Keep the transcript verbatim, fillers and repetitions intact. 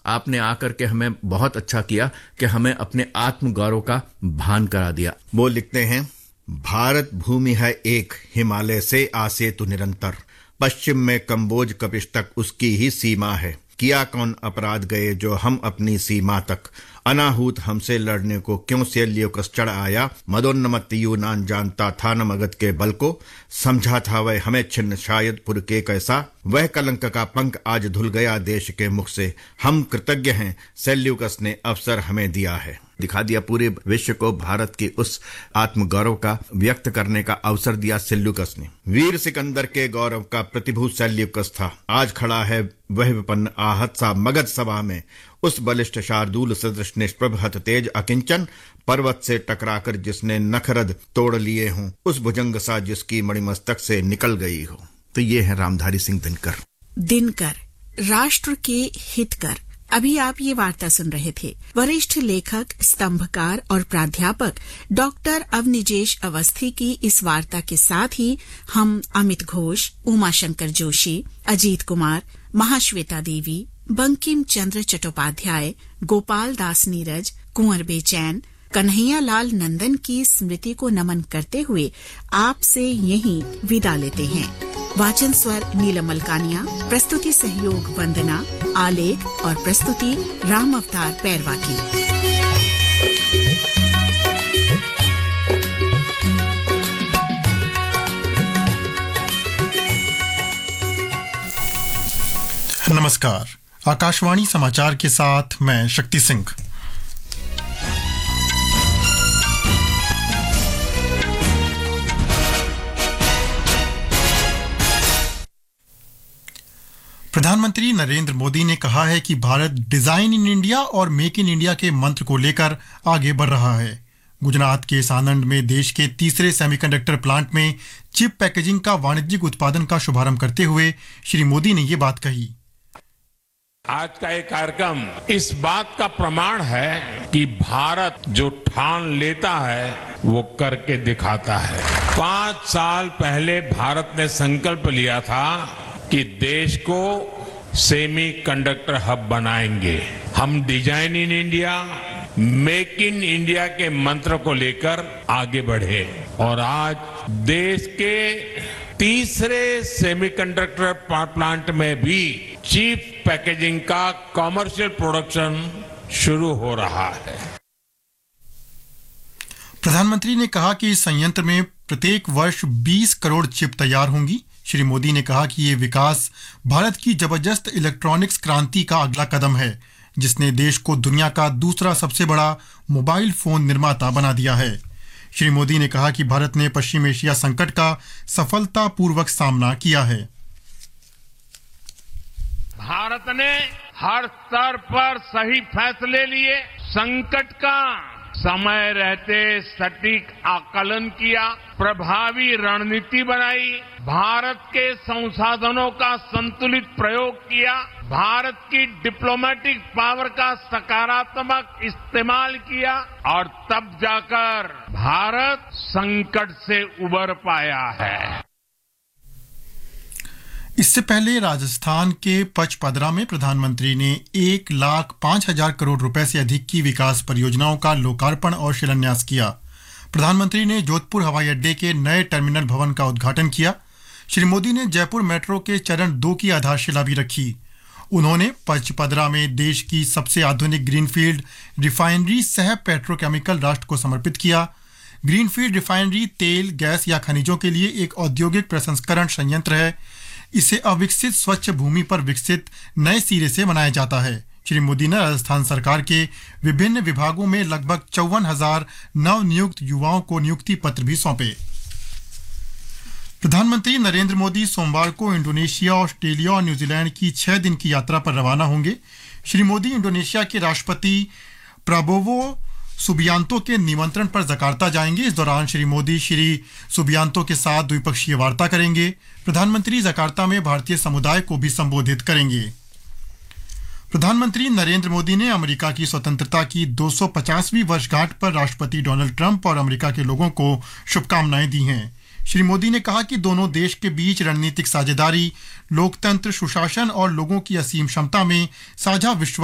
आपने आकर के हमें बहुत अच्छा किया कि हमें अपने आत्मगौरव का भान करा दिया। वो लिखते हैं, भारत भूमि है एक, हिमालय से आसेतु निरंतर, पश्चिम में कंबोज कपिश तक उसकी ही सीमा है। किया कौन अपराध गए जो हम अपनी सीमा तक, अनाहूत हमसे लड़ने को क्यों सेल्यूकस चढ़ आया। मदोन्नमत्त यूनान जानता था न मगध के बल को, समझा था वह हमें छिन्न शायद पुर के कैसा। वह कलंक का पंख आज धुल गया देश के मुख से, हम कृतज्ञ हैं सेल्यूकस ने अवसर हमें दिया है। दिखा दिया पूरे विश्व को भारत की उस आत्मगौरव का व्यक्त करने का अवसर दिया सेल्यूकस ने। वीर सिकंदर के गौरव का प्रतिभूत सेल्यूकस था, आज खड़ा है वह विपन्न आहत सा मगध सभा में। उस बलिष्ठ शार्दूल सदृश निष्प्रभ हत तेज अकिंचन, पर्वत से टकराकर जिसने नखरद तोड़ लिए हों, उस भुजंग सा जिसकी मणिमस्तक से निकल गई हो। तो ये है रामधारी सिंह दिनकर। दिनकर, राष्ट्र के हितकर। अभी आप ये वार्ता सुन रहे थे। वरिष्ठ लेखक, स्तंभकार और प्राध्यापक डॉक्टर अवनिजेश अवस्थी की इस वार्ता के साथ ही हम अमित घोष, उमाशंकर जोशी, अजीत कुमार, महाश्वेता देवी, बंकिम चंद्र चट्टोपाध्याय, गोपाल दास नीरज, कुंवर बेचैन, कन्हैया लाल नंदन की स्मृति को नमन करते हुए आपसे यहीं विदा लेते हैं। वाचन स्वर नीलम मलकानिया, प्रस्तुति सहयोग वंदना, आलेख और प्रस्तुति राम अवतार पैरवा की। नमस्कार, आकाशवाणी समाचार के साथ मैं शक्ति सिंह। प्रधानमंत्री नरेंद्र मोदी ने कहा है कि भारत डिजाइन इन इंडिया और मेक इन इंडिया के मंत्र को लेकर आगे बढ़ रहा है। गुजरात के सानंद में देश के तीसरे सेमीकंडक्टर प्लांट में चिप पैकेजिंग का वाणिज्यिक उत्पादन का शुभारंभ करते हुए श्री मोदी ने ये बात कही। आज का ये कार्यक्रम इस बात का प्रमाण है कि भारत जो ठान लेता है वो करके दिखाता है। पांच साल पहले भारत ने संकल्प लिया था कि देश को सेमी कंडक्टर हब बनाएंगे। हम design in India, make in India के मंत्र को लेकर आगे बढ़े और आज देश के तीसरे सेमीकंडक्टर प्लांट में भी चिप पैकेजिंग का कॉमर्शियल प्रोडक्शन शुरू हो रहा है। प्रधानमंत्री ने कहा कि इस संयंत्र में प्रत्येक वर्ष बीस करोड़ चिप तैयार होंगी। श्री मोदी ने कहा कि ये विकास भारत की जबरदस्त इलेक्ट्रॉनिक्स क्रांति का अगला कदम है, जिसने देश को दुनिया का दूसरा सबसे बड़ा मोबाइल फोन निर्माता बना दिया है। श्री मोदी ने कहा कि भारत ने पश्चिम एशिया संकट का सफलतापूर्वक सामना किया है। भारत ने हर स्तर पर सही फैसले लिए, संकट का समय रहते सटीक आकलन किया, प्रभावी रणनीति बनाई, भारत के संसाधनों का संतुलित प्रयोग किया, भारत की डिप्लोमेटिक पावर का सकारात्मक इस्तेमाल किया और तब जाकर भारत संकट से उबर पाया है। इससे पहले राजस्थान के पचपदरा में प्रधानमंत्री ने एक लाख पांच हजार करोड़ रुपए से अधिक की विकास परियोजनाओं का लोकार्पण और शिलान्यास किया। प्रधानमंत्री ने जोधपुर हवाई अड्डे के नए टर्मिनल भवन का उद्घाटन किया। श्री मोदी ने जयपुर मेट्रो के चरण दो की आधारशिला भी रखी। उन्होंने पचपदरा में देश की सबसे आधुनिक ग्रीनफील्ड रिफाइनरी सह पेट्रोकेमिकल राष्ट्र को समर्पित किया। ग्रीनफील्ड रिफाइनरी तेल, गैस या खनिजों के लिए एक औद्योगिक प्रसंस्करण संयंत्र है। इसे अविकसित स्वच्छ भूमि पर विकसित नए सिरे से बनाया जाता है। श्री मोदी ने राजस्थान सरकार के विभिन्न विभागों में लगभग चौवन हजार नव नियुक्त युवाओं को नियुक्ति पत्र भी सौंपे। प्रधानमंत्री नरेंद्र मोदी सोमवार को इंडोनेशिया, ऑस्ट्रेलिया और न्यूजीलैंड की छह दिन की यात्रा पर रवाना होंगे। श्री मोदी इंडोनेशिया के राष्ट्रपति प्राबोवो सुबियांतो के निमंत्रण पर जकार्ता जाएंगे। इस दौरान श्री मोदी श्री सुबियांतो के साथ द्विपक्षीय वार्ता करेंगे। प्रधानमंत्री जकार्ता में भारतीय समुदाय को भी संबोधित करेंगे। प्रधानमंत्री नरेंद्र मोदी ने अमेरिका की स्वतंत्रता की दो सौ पचासवीं वर्षगांठ पर राष्ट्रपति डोनाल्ड ट्रंप और अमेरिका के लोगों को शुभकामनाएं दी हैं। श्री मोदी ने कहा कि दोनों देश के बीच रणनीतिक साझेदारी, लोकतंत्र, सुशासन और लोगों की असीम क्षमता में साझा विश्वास